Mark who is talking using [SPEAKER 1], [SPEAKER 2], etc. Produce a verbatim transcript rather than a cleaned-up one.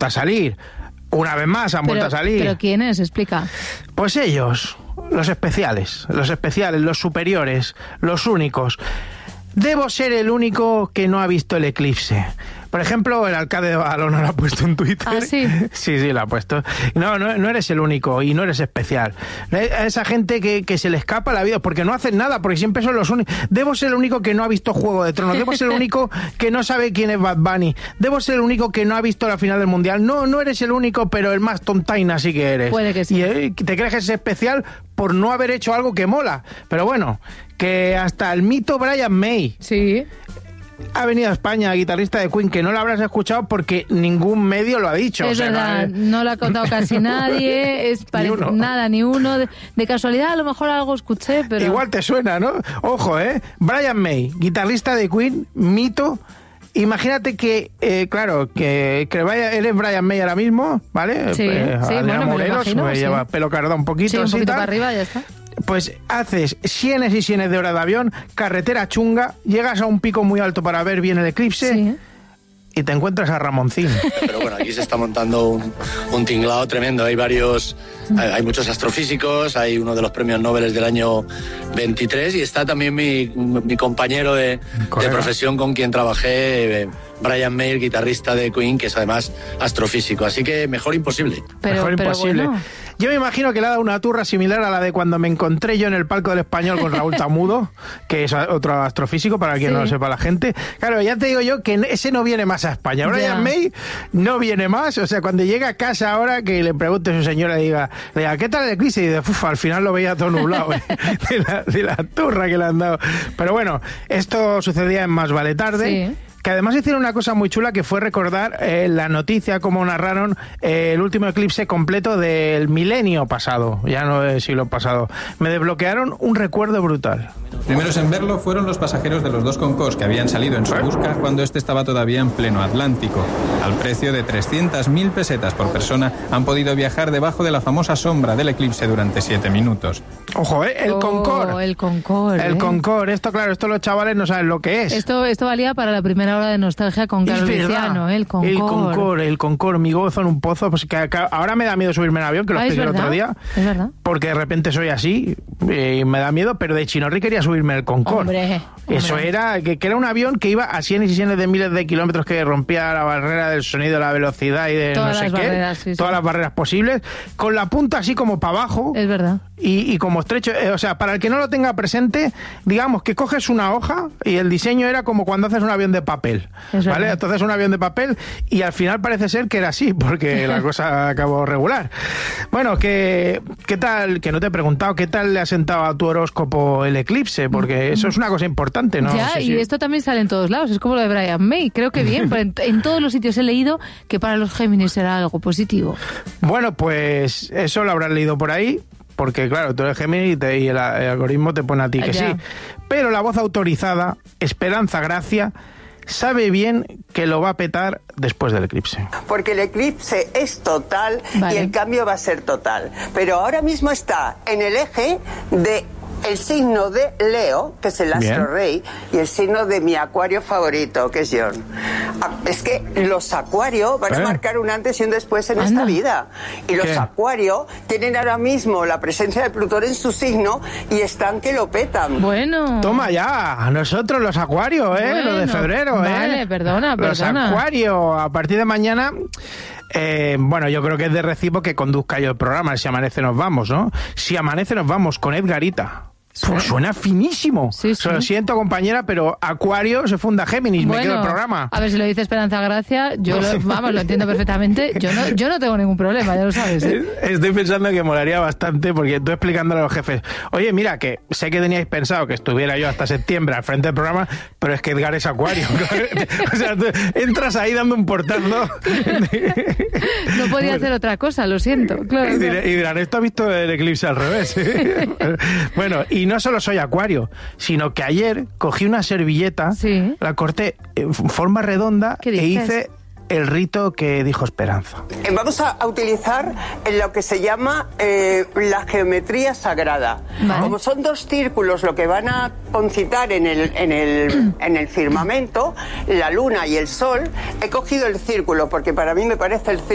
[SPEAKER 1] vuelto a salir. Una vez más han
[SPEAKER 2] pero,
[SPEAKER 1] vuelto a salir.
[SPEAKER 2] ¿Pero quién es? Explica.
[SPEAKER 1] Pues ellos, los especiales, los especiales, los superiores, los únicos. Debo ser el único que no ha visto el eclipse. Por ejemplo, el alcalde de Badalona lo ha puesto en Twitter.
[SPEAKER 2] ¿Ah, sí?
[SPEAKER 1] Sí, sí, lo ha puesto. No, no, no eres el único y no eres especial. A esa gente que, que se le escapa la vida porque no hacen nada, porque siempre son los únicos. Debo ser el único que no ha visto Juego de Tronos. Debo ser el único que no sabe quién es Bad Bunny. Debo ser el único que no ha visto la final del Mundial. No, no eres el único, pero el más tontaina sí que eres.
[SPEAKER 2] Puede que sí.
[SPEAKER 1] Y eh, te crees que es especial por no haber hecho algo que mola. Pero bueno, que hasta el mito Brian May...
[SPEAKER 2] Sí...
[SPEAKER 1] ha venido a España, guitarrista de Queen, que no lo habrás escuchado porque ningún medio lo ha dicho.
[SPEAKER 2] Es
[SPEAKER 1] o sea,
[SPEAKER 2] verdad, no, no lo ha contado casi nadie, es
[SPEAKER 1] Ni uno.
[SPEAKER 2] nada, ni uno. De, de casualidad, a lo mejor algo escuché, pero...
[SPEAKER 1] Igual te suena, ¿no? Ojo, ¿eh? Brian May, guitarrista de Queen, mito. Imagínate que, eh, claro, que, que vaya, eres Brian May ahora mismo, ¿vale?
[SPEAKER 2] Sí,
[SPEAKER 1] eh,
[SPEAKER 2] sí,
[SPEAKER 1] Adrián
[SPEAKER 2] bueno, me lo
[SPEAKER 1] Morelos,
[SPEAKER 2] imagino, sí.
[SPEAKER 1] lleva pelo cardado un poquito,
[SPEAKER 2] Sí, un
[SPEAKER 1] así,
[SPEAKER 2] poquito
[SPEAKER 1] tal.
[SPEAKER 2] para arriba, ya está.
[SPEAKER 1] Pues haces cienes y cienes de horas de avión, carretera chunga, llegas a un pico muy alto para ver bien el eclipse
[SPEAKER 2] Sí.
[SPEAKER 1] y te encuentras a Ramoncín.
[SPEAKER 3] Pero bueno, aquí se está montando un, un tinglao tremendo. Hay varios, hay, hay muchos astrofísicos, hay uno de los premios Nobel del año veintitrés y está también mi, mi compañero de, de profesión con quien trabajé, eh, Brian May, el guitarrista de Queen, que es además astrofísico. Así que mejor imposible.
[SPEAKER 2] Pero,
[SPEAKER 1] Mejor
[SPEAKER 2] pero
[SPEAKER 1] imposible.
[SPEAKER 2] bueno.
[SPEAKER 1] Yo me imagino que le ha dado una turra similar a la de cuando me encontré yo en el palco del Español con Raúl Tamudo, que es otro astrofísico, para quien
[SPEAKER 2] Sí.
[SPEAKER 1] no lo sepa la gente. Claro, ya te digo yo que ese no viene más a España. Brian
[SPEAKER 2] Ya.
[SPEAKER 1] May no viene más. O sea, cuando llega a casa ahora, que le pregunte a su señora y diga, le diga, ¿qué tal el eclipse? Y dice, uff, al final lo veía todo nublado, ¿eh? de, la, de la turra que le han dado. Pero bueno, esto sucedía en Más Vale Tarde.
[SPEAKER 2] Sí.
[SPEAKER 1] Que además hicieron una cosa muy chula que fue recordar eh, la noticia, como narraron eh, el último eclipse completo del milenio pasado, ya no del siglo pasado. Me desbloquearon un recuerdo brutal.
[SPEAKER 4] Primeros en verlo fueron los pasajeros de los dos Concorde que habían salido en su busca cuando este estaba todavía en pleno Atlántico. Al precio de trescientas mil pesetas por persona han podido viajar debajo de la famosa sombra del eclipse durante siete minutos.
[SPEAKER 1] Ojo, ¿eh? El
[SPEAKER 2] Oh,
[SPEAKER 1] Concorde.
[SPEAKER 2] el Concorde.
[SPEAKER 1] El
[SPEAKER 2] ¿eh?
[SPEAKER 1] Concorde. Esto, claro, esto los chavales no saben lo que es.
[SPEAKER 2] Esto, esto valía para la primera hora de nostalgia con Carlos
[SPEAKER 1] Es verdad.
[SPEAKER 2] Luciano, ¿eh? el Concorde.
[SPEAKER 1] El Concorde, el Concorde, mi gozo en un pozo. Pues que, que ahora me da miedo subirme en avión, que lo
[SPEAKER 2] Ah, ¿es
[SPEAKER 1] expliqué el otro
[SPEAKER 2] verdad?
[SPEAKER 1] día.
[SPEAKER 2] Es verdad.
[SPEAKER 1] Porque de repente soy así y me da miedo, pero de Chinorri quería subirme el Concorde.
[SPEAKER 2] Hombre,
[SPEAKER 1] Eso
[SPEAKER 2] hombre.
[SPEAKER 1] era, que, que era un avión que iba a cienes y cienes de miles de kilómetros, que rompía la barrera del sonido, la velocidad y de
[SPEAKER 2] Todas
[SPEAKER 1] no sé
[SPEAKER 2] las
[SPEAKER 1] qué.
[SPEAKER 2] barreras, sí, sí.
[SPEAKER 1] Todas las barreras posibles, con la punta así como para abajo.
[SPEAKER 2] Es verdad.
[SPEAKER 1] Y, y como estrecho, eh, o sea, para el que no lo tenga presente, digamos que coges una hoja y el diseño era como cuando haces un avión de papel,
[SPEAKER 2] Es
[SPEAKER 1] ¿vale?
[SPEAKER 2] verdad.
[SPEAKER 1] Entonces un avión de papel y al final parece ser que era así, porque la cosa acabó regular. Bueno, que, ¿qué tal? Que no te he preguntado, ¿qué tal le ha sentado a tu horóscopo el eclipse? Porque eso es una cosa importante, ¿no?
[SPEAKER 2] Ya,
[SPEAKER 1] Sí,
[SPEAKER 2] y
[SPEAKER 1] sí.
[SPEAKER 2] esto también sale en todos lados, es como lo de Brian May, creo que bien, pero en, en todos los sitios he leído que para los Géminis será algo positivo.
[SPEAKER 1] Bueno, pues eso lo habrás leído por ahí, porque claro, tú eres Géminis y, te- y el, el algoritmo te pone a ti que
[SPEAKER 2] Ya.
[SPEAKER 1] sí. Pero la voz autorizada, Esperanza Gracia, sabe bien que lo va a petar después del eclipse.
[SPEAKER 5] Porque el eclipse es total
[SPEAKER 2] Vale.
[SPEAKER 5] y el cambio va a ser total. Pero ahora mismo está en el eje de el signo de Leo, que es el astro
[SPEAKER 1] Bien.
[SPEAKER 5] rey, y el signo de mi acuario favorito, que es John. Ah, Es que los acuarios van
[SPEAKER 1] ¿Eh?
[SPEAKER 5] a marcar un antes y un después en
[SPEAKER 2] Anda.
[SPEAKER 5] esta vida. Y los
[SPEAKER 1] ¿Qué?
[SPEAKER 5] acuarios tienen ahora mismo la presencia de Plutón en su signo y están que lo petan.
[SPEAKER 2] Bueno.
[SPEAKER 1] Toma ya, nosotros los acuarios, ¿eh?
[SPEAKER 2] Bueno,
[SPEAKER 1] Lo de febrero, ¿eh?
[SPEAKER 2] vale, perdona,
[SPEAKER 1] Los
[SPEAKER 2] perdona.
[SPEAKER 1] acuarios, a partir de mañana... Eh, bueno, yo creo que es de recibo que conduzca yo el programa. Si amanece nos vamos, ¿no? Si amanece nos vamos con Edgarita. Pues suena finísimo.
[SPEAKER 2] Sí, sí.
[SPEAKER 1] Lo siento, compañera, pero Acuario se funda Géminis. Me quedo el programa.
[SPEAKER 2] A ver, si lo dice Esperanza Gracia, yo lo, vamos, lo entiendo perfectamente. Yo no, yo no tengo ningún problema, ya lo sabes. ¿eh?
[SPEAKER 1] Estoy pensando que molaría bastante, porque tú explicándole a los jefes, oye, mira, que sé que teníais pensado que estuviera yo hasta septiembre al frente del programa, pero es que Edgar es Acuario. O sea, tú entras ahí dando un portazo.
[SPEAKER 2] No podía hacer otra cosa, lo siento. Claro,
[SPEAKER 1] Y,
[SPEAKER 2] claro.
[SPEAKER 1] diré- y dirán, esto ha visto el eclipse al revés. Bueno, y no solo soy Acuario, sino que ayer cogí una servilleta,
[SPEAKER 2] Sí.
[SPEAKER 1] la corté en forma redonda
[SPEAKER 2] ¿Qué
[SPEAKER 1] e
[SPEAKER 2] dices?
[SPEAKER 1] hice el rito que dijo Esperanza.
[SPEAKER 5] Eh, Vamos a, a utilizar en lo que se llama eh, la geometría sagrada.
[SPEAKER 2] Vale.
[SPEAKER 5] Como son dos círculos lo que van a concitar en el, en, el, en el firmamento, la luna y el sol, he cogido el círculo porque para mí me parece el círculo